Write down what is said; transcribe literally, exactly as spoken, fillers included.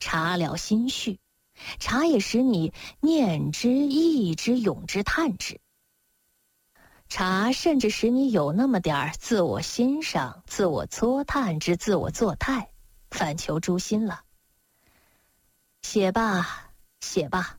察了心绪，察也使你念之、忆之、咏之、叹之。察甚至使你有那么点儿自我欣赏、自我搓探之自我作态，反求诛心了。写吧，写吧。